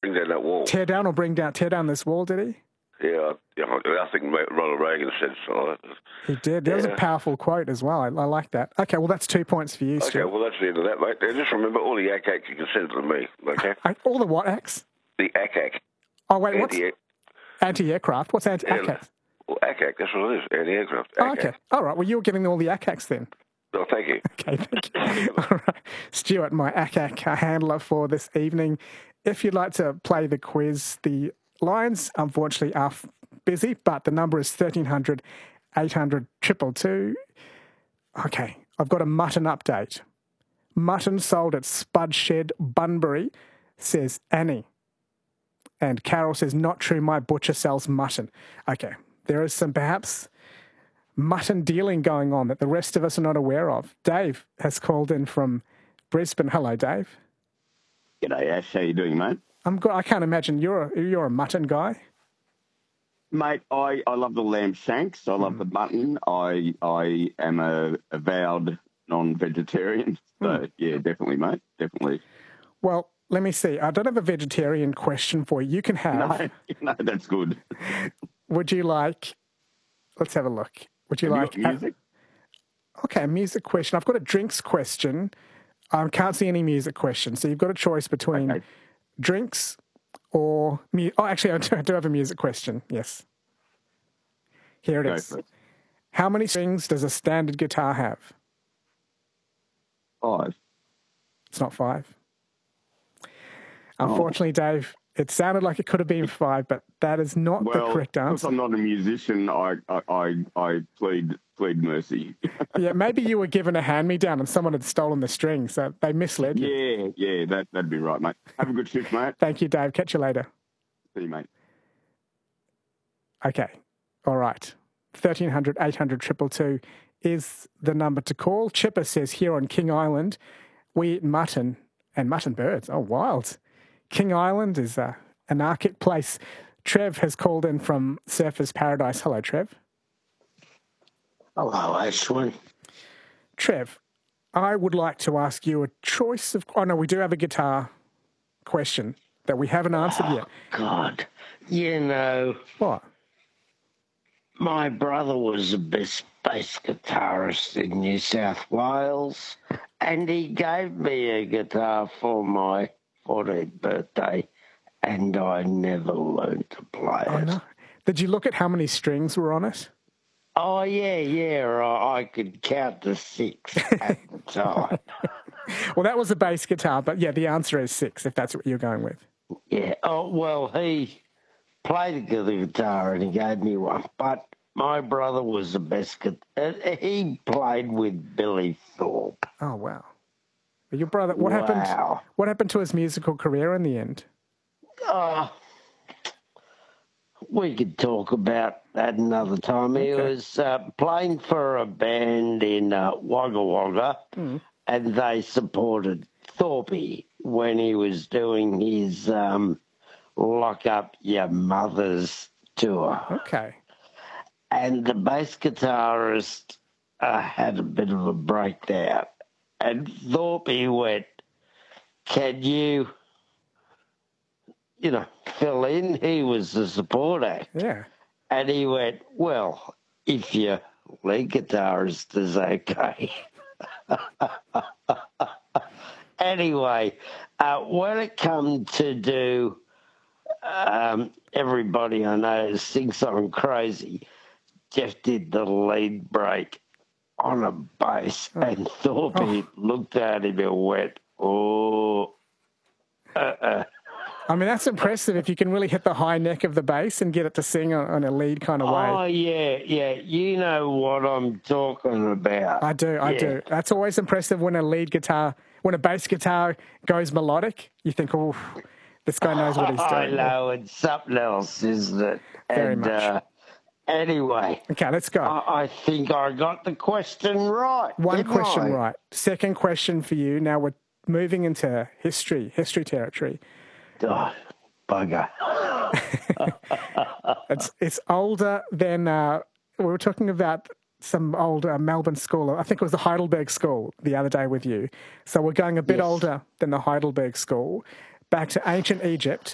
bring down that wall. Tear down this wall, did he? Yeah, I think Ronald Reagan said so. He did. That was a powerful quote as well. I like that. Okay, well, that's 2 points for you, Stuart. Okay, well, that's the end of that, mate. Now, just remember, all the ACAC you can send it to me, okay? All the what acts? The ACAC. Oh, wait, what's anti-aircraft? What's ACAC? Well, ACAC, that's what it is, anti-aircraft. Oh, okay. All right, well, you were getting all the ACACs then. Oh, thank you. Okay, thank you. All right. Stuart, my ACAC handler for this evening. If you'd like to play the quiz, the lines, unfortunately, are busy, but the number is 1300 800 222. Okay, I've got a mutton update. Mutton sold at Spud Shed, Bunbury, says Annie. And Carol says, not true, my butcher sells mutton. Okay, there is some perhaps mutton dealing going on that the rest of us are not aware of. Dave has called in from Brisbane. Hello, Dave. G'day, Ash. How you doing, mate? I'm good. I can't imagine you're a mutton guy. Mate, I love the lamb shanks. I love the mutton. I am a avowed non-vegetarian. So, yeah, definitely, mate. Definitely. Well, let me see. I don't have a vegetarian question for you. You can have... No, that's good. Would you like... Let's have a look. Would you like... music? Okay, a music question. I've got a drinks question. I can't see any music questions. So you've got a choice between drinks or... actually, I do have a music question. Yes. Here it is. How many strings does a standard guitar have? 5. It's not 5. Unfortunately, Dave, it sounded like it could have been 5, but that is not the correct answer. Because I'm not a musician, I plead mercy. Yeah, maybe you were given a hand-me-down and someone had stolen the strings, so they misled you. Yeah, that'd be right, mate. Have a good shift, mate. Thank you, Dave. Catch you later. See you, mate. Okay. All right. 1300 800 222 is the number to call. Chipper says here on King Island, we eat mutton and mutton birds. Oh, wild. King Island is an anarchic place. Trev has called in from Surfers Paradise. Hello, Trev. Hello, Ashley. Trev, I would like to ask you a choice of... Oh, no, we do have a guitar question that we haven't answered yet. God, you know... What? My brother was the best bass guitarist in New South Wales, and he gave me a guitar for my 14th birthday, and I never learned to play it. No. Did you look at how many strings were on it? Oh, yeah, I could count to 6 at the time. Well, that was a bass guitar, but yeah, the answer is 6, if that's what you're going with. Yeah, well, he played the guitar and he gave me one, but my brother was the best guitar. He played with Billy Thorpe. Oh, wow. Your brother, what happened to his musical career in the end? We could talk about that another time. Okay. He was playing for a band in Wagga Wagga, and they supported Thorpe when he was doing his Lock Up Your Mother's tour. Okay. And the bass guitarist had a bit of a breakdown. And Thorpe went, can you fill in? He was the support act. Yeah. And he went, well, if your lead guitarist is okay. Anyway, when it come to do Everybody I Know thinks I'm crazy, Jeff did the lead break on a bass, and Thorpe looked at him and went, I mean, that's impressive if you can really hit the high neck of the bass and get it to sing on a lead kind of way. Oh, yeah. You know what I'm talking about. I do. That's always impressive when a bass guitar goes melodic. You think, oh, this guy knows what he's doing. I know, it's something else, isn't it? Very much. Anyway. Okay, let's go. I think I got the question right. One question right. Second question for you. Now we're moving into history territory. Oh, bugger. It's older than, we were talking about some old Melbourne school. I think it was the Heidelberg School the other day with you. So we're going a bit older than the Heidelberg School. Back to ancient Egypt.